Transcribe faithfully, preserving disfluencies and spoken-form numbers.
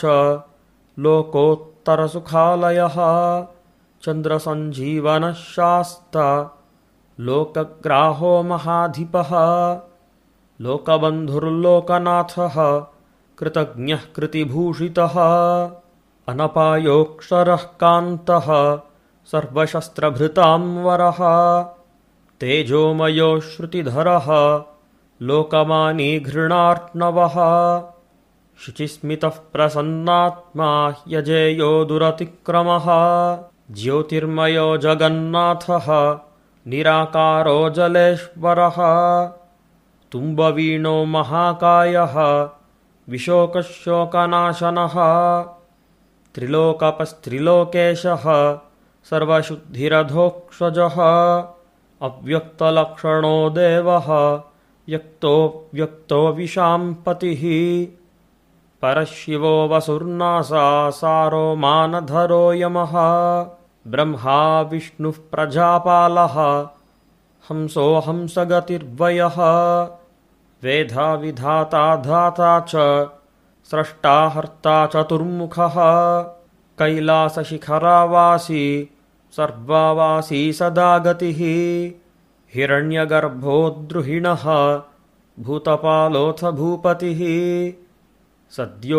च लोकोत्तरसुखालयः चन्द्रसञ्जीवनः शास्ता लोकग्राहो महाधिपः लोकबन्धुर्लोकनाथः कृतज्ञः कृतिभूषितः अनपायोऽक्षरः कान्तः सर्वशस्त्रभृतांवरः तेजोमयो श्रुतिधरः लोकमानी घृणार्णवः शुचिस्मितः प्रसन्नात्मा यजेयो दुरतिक्रमः ज्योतिर्मयो जगन्नाथः निराकारो जलेश्वरः तुम्बवीणो महाकायः विशोकशोकनाशनः त्रिलोकपस्त्रिलोकेशः सर्वशुद्धिरधोक्षजः अव्यक्तलक्षणो देवः व्यक्तो व्यक्तो विशाम्पतिः परशिवो वसुर्नासा सारो मानधरो यमः ब्रह्मा विष्णुः प्रजापालः हंसो हंसगतिर्वयः वेधा विधाता धाता च स्रष्टा हर्ता चतुर्मुखः कैलासशिखरावासी सर्वावासी सदा गतिः हिरण्यगर्भो द्रुहिणः भूतपालोऽथ भूपतिः सद्यो